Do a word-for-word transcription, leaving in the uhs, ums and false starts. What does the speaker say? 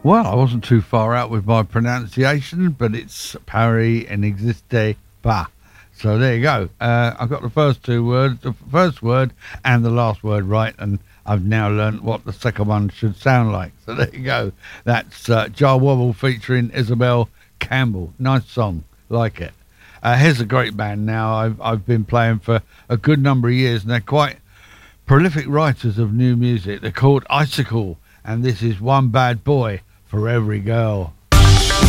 Well, I wasn't too far out with my pronunciation, but it's Paris n'existe pas. So there you go. Uh, I got the first two words, the first word and the last word right, and I've now learnt what the second one should sound like. So there you go. That's uh, Jar Wobble featuring Isabel Campbell. Nice song. Like it. Uh, here's a great band now. I've, I've been playing for a good number of years, and they're quite prolific writers of new music. They're called Icicle, and this is One Bad Boy for Every Girl.